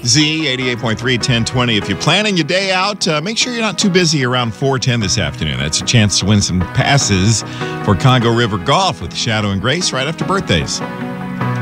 Z 88.3, 1020. If you're planning your day out, make sure you're not too busy around 4:10 this afternoon. That's a chance to win some passes for Congo River Golf with Shadow and Grace right after birthdays.